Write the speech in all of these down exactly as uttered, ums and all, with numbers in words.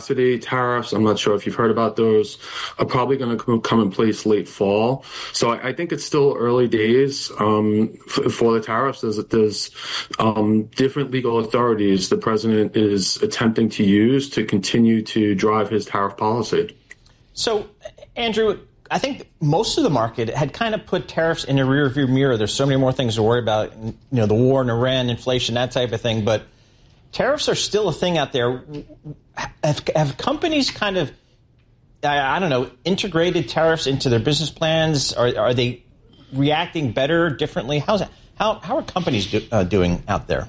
tariffs, I'm not sure if you've heard about those, are probably going to come in place late fall. So I, I think it's still early days um, for, for the tariffs. There's, there's um, different legal authorities the president is attempting to use to continue to drive his tariff policy. So, Andrew, I think most of the market had kind of put tariffs in a rearview mirror. There's so many more things to worry about, you know, the war in Iran, inflation, that type of thing. But tariffs are still a thing out there. Have, have companies kind of, I, I don't know, integrated tariffs into their business plans? Are, are they reacting better, differently? How's that, how, how are companies do, uh, doing out there?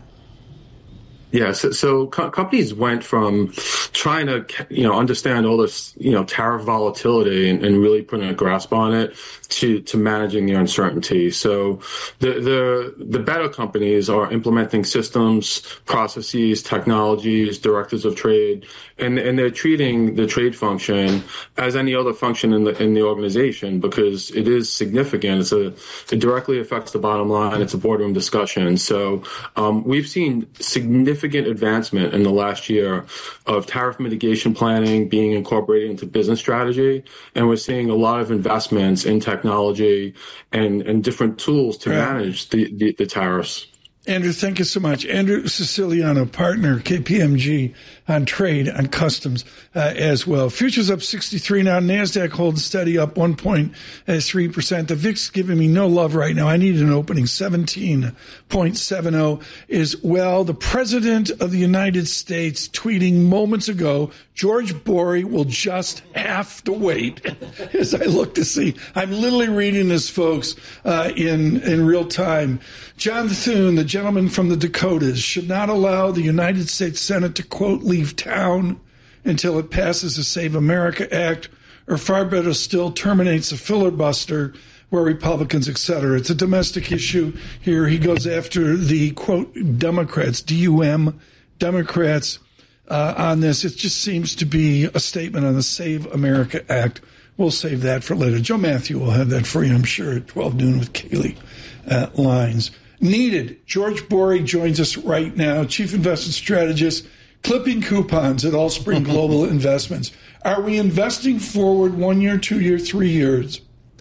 Yeah, so, so co- companies went from trying to, you know, understand all this, you know, tariff volatility and, and really putting a grasp on it to, to managing the uncertainty. So the, the, the better companies are implementing systems, processes, technologies, directors of trade, and, and they're treating the trade function as any other function in the, in the organization because it is significant. It's a, it directly affects the bottom line. It's a boardroom discussion. So, um, we've seen significant Significant advancement in the last year of tariff mitigation planning being incorporated into business strategy. And we're seeing a lot of investments in technology and, and different tools to right. manage the, the, the tariffs. Andrew, thank you so much. Andrew Siciliano, partner, K P M G, on trade, on customs uh, as well. Futures up sixty-three now. NASDAQ holds steady up one point three percent. The V I X giving me no love right now. I need an opening seventeen point seven oh as well. The President of the United States tweeting moments ago, George Borey will just have to wait as I look to see. I'm literally reading this, folks, uh, in, in real time. John Thune, the gentleman from the Dakotas, should not allow the United States Senate to, quote, leave town until it passes the Save America Act, or far better still, terminates the filibuster where Republicans, et cetera. It's a domestic issue here. He goes after the, quote, Democrats, D U M, Democrats, uh, on this. It just seems to be a statement on the Save America Act. We'll save that for later. Joe Matthew will have that for you, I'm sure, at twelve noon with Kaylee uh, Lines. Needed. George Borey joins us right now, Chief Investment Strategist, clipping coupons at Allspring Global Investments. Are we investing forward one year, two year, three years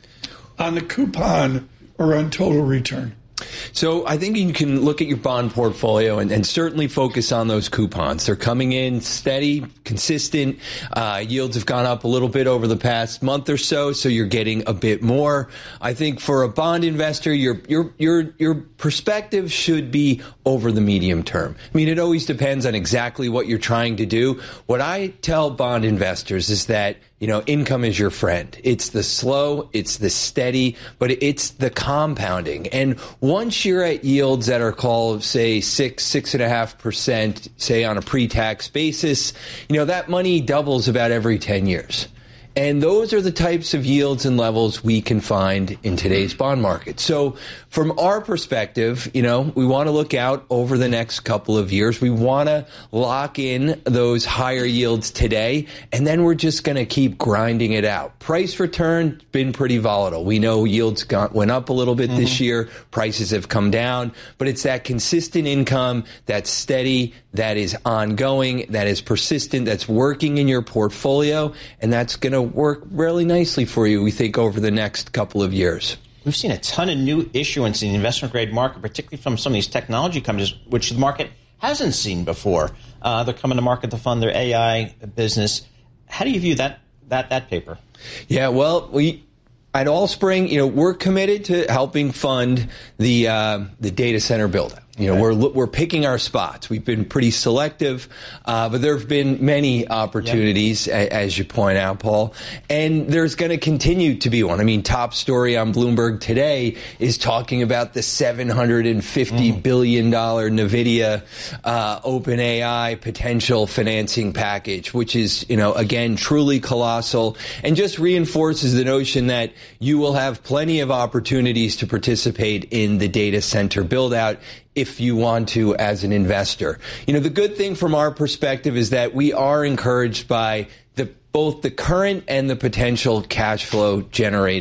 on the coupon or on total return? So I think you can look at your bond portfolio and, and certainly focus on those coupons. They're coming in steady, consistent. Uh, yields have gone up a little bit over the past month or so, so you're getting a bit more. I think for a bond investor, your your your your perspective should be over the medium term. I mean, it always depends on exactly what you're trying to do. What I tell bond investors is that, you know, income is your friend. It's the slow, it's the steady, but it's the compounding. And once you're at yields that are called, say, six, six and a half percent, say on a pre-tax basis, you know, that money doubles about every ten years. And those are the types of yields and levels we can find in today's bond market. So from our perspective, you know, we want to look out over the next couple of years. We want to lock in those higher yields today, and then we're just going to keep grinding it out. Price return been pretty volatile. We know yields got, went up a little bit mm-hmm. this year. Prices have come down, but it's that consistent income that's steady, that is ongoing, that is persistent, that's working in your portfolio, and that's going to work really nicely for you, we think, over the next couple of years. We've seen a ton of new issuance in the investment-grade market, particularly from some of these technology companies, which the market hasn't seen before. Uh, they're coming to market to fund their A I business. How do you view that that that paper? Yeah, well, we at Allspring, you know, we're committed to helping fund the uh, the data center build-out. You know, we're we're picking our spots. We've been pretty selective, uh, but there have been many opportunities, yep. a, as you point out, Paul. And there's going to continue to be one. I mean, top story on Bloomberg today is talking about the seven hundred fifty mm. billion dollars NVIDIA uh, OpenAI potential financing package, which is, you know, again, truly colossal and just reinforces the notion that you will have plenty of opportunities to participate in the data center build out if you want to as an investor. You know, the good thing from our perspective is that we are encouraged by the both the current and the potential cash flow generated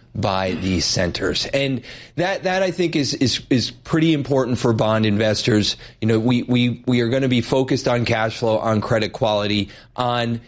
by these centers. And that, that I think is, is, is pretty important for bond investors. You know, we, we, we are going to be focused on cash flow, on credit quality, on